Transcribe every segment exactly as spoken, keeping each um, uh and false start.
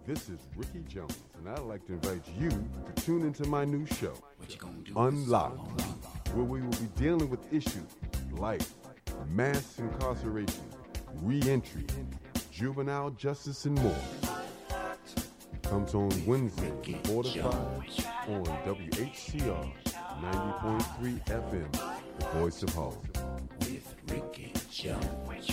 This is Ricky Jones, and I'd like to invite you to tune into my new show, Unlocked, where we will be dealing with issues like mass incarceration, re-entry, juvenile justice, and more. Comes on Wednesday, four to five, on W H C R ninety point three F M, the voice of Harlem. With Ricky Jones.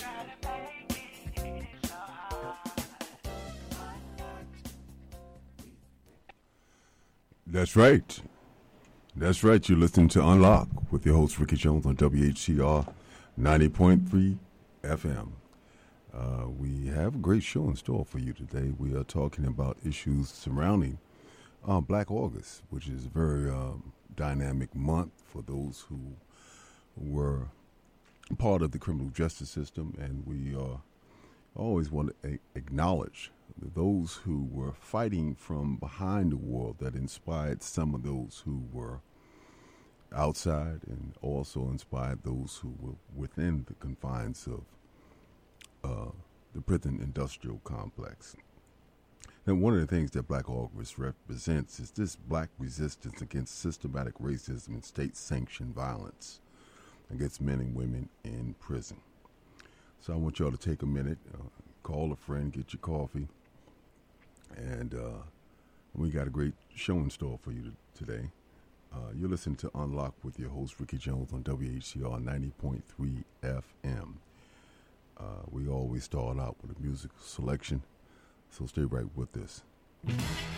That's right. That's right. You're listening to Unlock with your host, Ricky Jones, on W H C R ninety point three F M. Uh, we have a great show in store for you today. We are talking about issues surrounding uh, Black August, which is a very um, dynamic month for those who were part of the criminal justice system, and we uh, always want to a- acknowledge those who were fighting from behind the wall that inspired some of those who were outside, and also inspired those who were within the confines of uh, the prison industrial complex. And one of the things that Black August represents is this black resistance against systematic racism and state-sanctioned violence against men and women in prison. So I want y'all to take a minute, uh, call a friend, get your coffee, and uh, we got a great show in store for you to, today. Uh, you're listening to Unlock with your host, Ricky Jones, on W H C R ninety point three F M. Uh, we always start out with a music selection, so stay right with us.